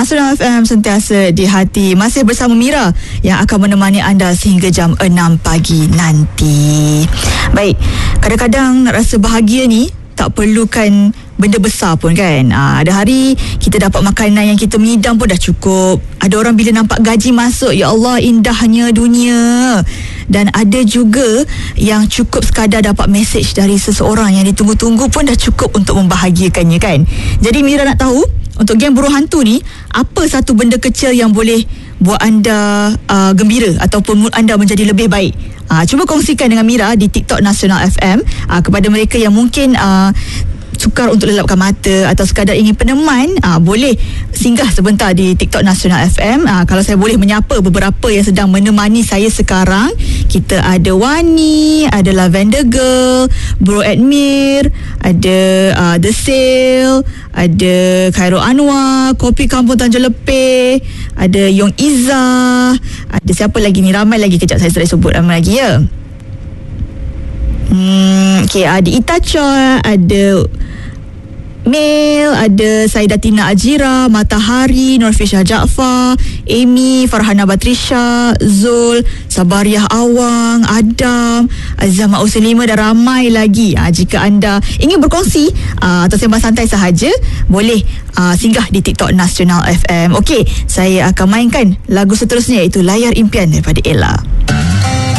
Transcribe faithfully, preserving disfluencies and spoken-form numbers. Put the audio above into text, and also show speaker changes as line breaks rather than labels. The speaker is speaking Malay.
Nasional F M sentiasa di hati. Masih bersama Mira yang akan menemani anda sehingga jam enam pagi nanti. Baik, kadang-kadang nak rasa bahagia ni tak perlukan benda besar pun kan. Aa, ada hari kita dapat makanan yang kita mengidam pun dah cukup. Ada orang bila nampak gaji masuk, ya Allah, indahnya dunia. Dan ada juga yang cukup sekadar dapat mesej dari seseorang yang ditunggu-tunggu pun dah cukup untuk membahagiakannya kan. Jadi Mira nak tahu, untuk geng Buruh Hantu ni, apa satu benda kecil yang boleh buat anda uh, gembira ataupun mood anda menjadi lebih baik? Uh, cuba kongsikan dengan Mira di TikTok Nasional F M. Uh, kepada mereka yang mungkin uh, sukar untuk lelapkan mata atau sekadar ingin peneman, aa, boleh singgah sebentar di TikTok Nasional F M. Aa, kalau saya boleh menyapa beberapa yang sedang menemani saya sekarang, kita ada Wani, ada Lavender Girl, Bro Admir, ada uh, The Sale, ada Khairul Anwar, Kopi Kampung Tanjung Lepeh, ada Yong Izzah, ada siapa lagi ni, ramai lagi, kejap saya sudah sebut ramai lagi ya. Hmm, okay, ada Itacha, ada Mel, ada Saidatina Ajira, Matahari, Nurfisha Jaafar, Amy, Farhana Batrisha, Zul, Sabariah Awang, Adam, Azama Usulima dan ramai lagi. Ha, jika anda ingin berkongsi uh, atau sembang santai sahaja, boleh uh, singgah di TikTok Nasional F M. Okey, saya akan mainkan lagu seterusnya iaitu Layar Impian daripada Ella.